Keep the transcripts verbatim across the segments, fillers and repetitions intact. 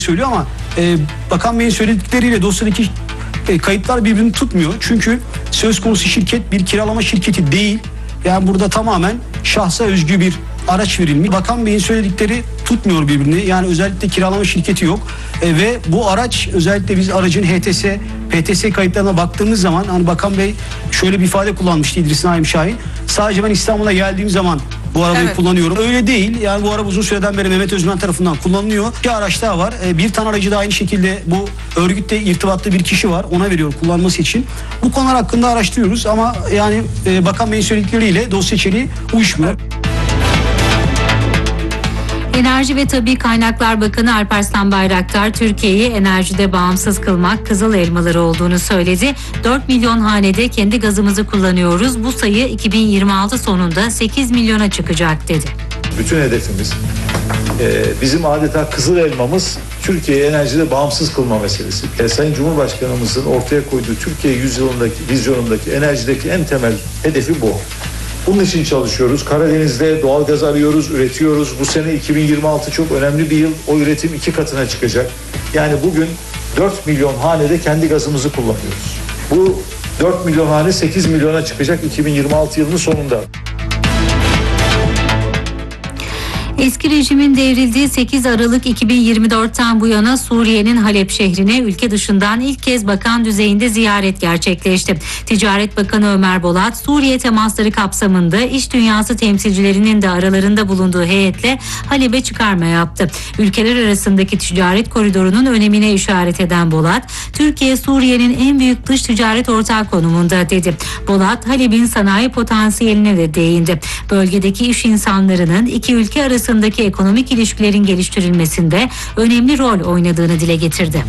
söylüyor ama e, Bakan Bey'in söyledikleriyle dosyadaki e, kayıtlar birbirini tutmuyor. Çünkü söz konusu şirket bir kiralama şirketi değil. Yani burada tamamen şahsa özgü bir araç verilmiş. Bakan Bey'in söyledikleri tutmuyor birbirini. Yani özellikle kiralama şirketi yok. E, ve bu araç, özellikle biz aracın H T S, P T S kayıtlarına baktığımız zaman hani Bakan Bey şöyle bir ifade kullanmıştı, İdris Naim Şahin. Sadece ben İstanbul'a geldiğim zaman bu arabayı evet. kullanıyorum. Öyle değil. Yani bu araba uzun süreden beri Mehmet Özmen tarafından kullanılıyor. Bir araç daha var. Bir tane aracı da aynı şekilde bu örgütle irtibatlı bir kişi var. Ona veriyor kullanması için. Bu konular hakkında araştırıyoruz ama yani Bakan Bey'in söyledikleriyle dosya içeriği uyuşmuyor. Enerji ve Tabii Kaynaklar Bakanı Alparslan Bayraktar, Türkiye'yi enerjide bağımsız kılmak kızıl elmaları olduğunu söyledi. dört milyon hanede kendi gazımızı kullanıyoruz. Bu sayı iki bin yirmi altı sonunda sekiz milyona çıkacak dedi. Bütün hedefimiz, e, bizim adeta kızıl elmamız Türkiye'yi enerjide bağımsız kılma meselesi. E, Sayın Cumhurbaşkanımızın ortaya koyduğu Türkiye yüzyılındaki, vizyonundaki enerjideki en temel hedefi bu. Bunun için çalışıyoruz. Karadeniz'de doğalgaz arıyoruz, üretiyoruz. Bu sene iki bin yirmi altı çok önemli bir yıl. O üretim iki katına çıkacak. Yani bugün dört milyon hanede kendi gazımızı kullanıyoruz. Bu dört milyon hane sekiz milyona çıkacak iki bin yirmi altı yılının sonunda. Eski rejimin devrildiği sekiz Aralık iki bin yirmi dörtten bu yana Suriye'nin Halep şehrine ülke dışından ilk kez bakan düzeyinde ziyaret gerçekleşti. Ticaret Bakanı Ömer Bolat, Suriye temasları kapsamında iş dünyası temsilcilerinin de aralarında bulunduğu heyetle Halep'e çıkarma yaptı. Ülkeler arasındaki ticaret koridorunun önemine işaret eden Bolat, Türkiye Suriye'nin en büyük dış ticaret ortağı konumunda dedi. Bolat, Halep'in sanayi potansiyeline de değindi. Bölgedeki iş insanlarının iki ülke arasında arasındaki ekonomik ilişkilerin geliştirilmesinde önemli rol oynadığını dile getirdi.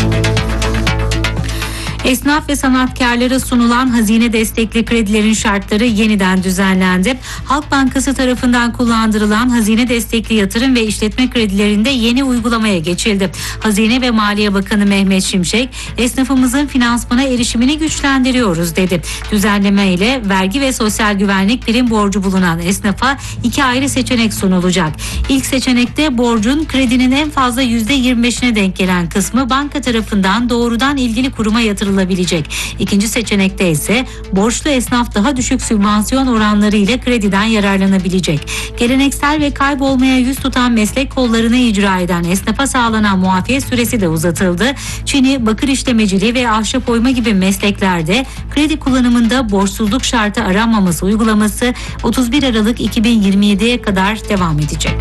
Esnaf ve sanatkarlara sunulan hazine destekli kredilerin şartları yeniden düzenlendi. Halk Bankası tarafından kullandırılan hazine destekli yatırım ve işletme kredilerinde yeni uygulamaya geçildi. Hazine ve Maliye Bakanı Mehmet Şimşek, esnafımızın finansmana erişimini güçlendiriyoruz dedi. Düzenleme ile vergi ve sosyal güvenlik prim borcu bulunan esnafa iki ayrı seçenek sunulacak. İlk seçenekte borcun kredinin en fazla yüzde yirmi beşine denk gelen kısmı banka tarafından doğrudan ilgili kuruma yatırılacak. İkinci seçenekte ise borçlu esnaf daha düşük sübvansiyon oranları ile krediden yararlanabilecek. Geleneksel ve kaybolmaya yüz tutan meslek kollarını icra eden esnafa sağlanan muafiyet süresi de uzatıldı. Çini, bakır işlemeciliği ve ahşap oyma gibi mesleklerde kredi kullanımında borçsuzluk şartı aranmaması uygulaması otuz bir Aralık iki bin yirmi yediye kadar devam edecek.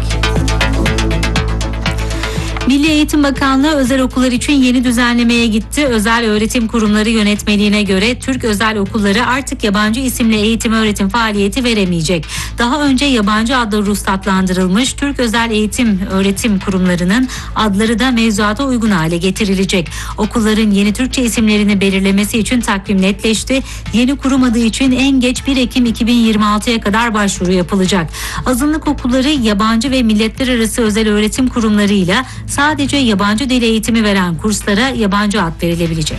Milli Eğitim Bakanlığı özel okullar için yeni düzenlemeye gitti. Özel Öğretim Kurumları Yönetmeliğine göre Türk özel okulları artık yabancı isimle eğitim öğretim faaliyeti veremeyecek. Daha önce yabancı adla ruhsatlandırılmış Türk özel eğitim öğretim kurumlarının adları da mevzuata uygun hale getirilecek. Okulların yeni Türkçe isimlerini belirlemesi için takvim netleşti. Yeni kurum adı için en geç bir Ekim iki bin yirmi altıya kadar başvuru yapılacak. Azınlık okulları yabancı ve milletler arası özel öğretim kurumlarıyla sadece yabancı dil eğitimi veren kurslara yabancı ad verilebilecek.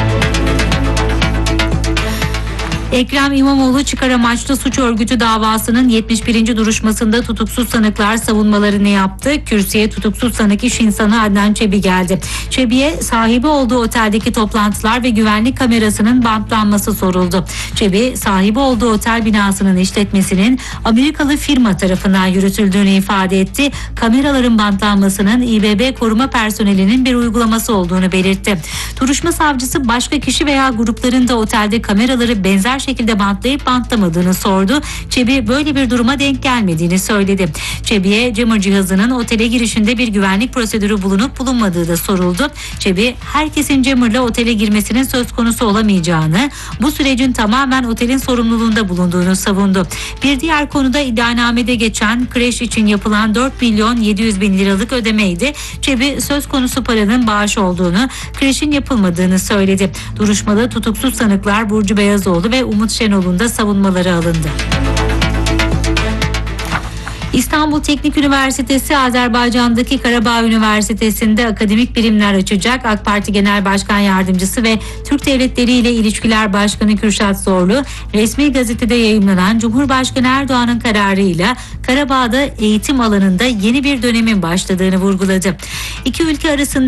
Ekrem İmamoğlu çıkar amaçlı suç örgütü davasının yetmiş birinci duruşmasında tutuksuz sanıklar savunmalarını yaptı. Kürsüye tutuksuz sanık iş insanı Adnan Çebi geldi. Çebi'ye sahibi olduğu oteldeki toplantılar ve güvenlik kamerasının bantlanması soruldu. Çebi, sahibi olduğu otel binasının işletmesinin Amerikalı firma tarafından yürütüldüğünü ifade etti. Kameraların bantlanmasının İ B B koruma personelinin bir uygulaması olduğunu belirtti. Duruşma savcısı başka kişi veya grupların da otelde kameraları benzer şekilde bantlayıp bantlamadığını sordu. Çebi böyle bir duruma denk gelmediğini söyledi. Çebi'ye jammer cihazının otele girişinde bir güvenlik prosedürü bulunup bulunmadığı da soruldu. Çebi, herkesin jammerla otele girmesinin söz konusu olamayacağını, bu sürecin tamamen otelin sorumluluğunda bulunduğunu savundu. Bir diğer konuda iddianamede geçen kreş için yapılan dört milyon yedi yüz bin liralık ödemeydi. Çebi, söz konusu paranın bağış olduğunu, kreşin yapılmadığını söyledi. Duruşmada tutuksuz sanıklar Burcu Beyazoğlu ve Umut Şenol'un da savunmaları alındı. İstanbul Teknik Üniversitesi Azerbaycan'daki Karabağ Üniversitesi'nde akademik birimler açacak. AK Parti Genel Başkan Yardımcısı ve Türk Devletleri ile İlişkiler Başkanı Kürşat Zorlu, resmi gazetede yayımlanan Cumhurbaşkanı Erdoğan'ın kararıyla Karabağ'da eğitim alanında yeni bir dönemin başladığını vurguladı. İki ülke arasında